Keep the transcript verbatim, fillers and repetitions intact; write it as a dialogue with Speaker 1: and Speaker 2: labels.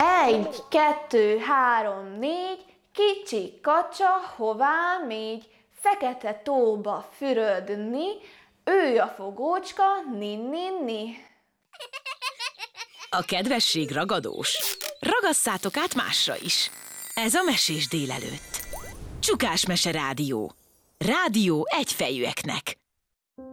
Speaker 1: Egy, kettő, három, négy, kicsi kacsa hová mégy? Fekete tóba fürödni, ő a fogócska, ni-ni-ni.
Speaker 2: A kedvesség ragadós. Ragasszátok át másra is. Ez a Mesés délelőtt. Csukás Mese Rádió. Rádió egyfejűeknek.